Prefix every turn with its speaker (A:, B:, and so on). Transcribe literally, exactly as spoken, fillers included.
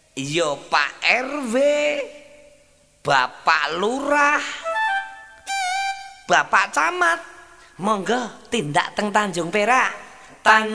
A: Iya Pak R W, Bapak Lurah, Bapak Camat, monggo tindak teng Tanjung Perak. Tan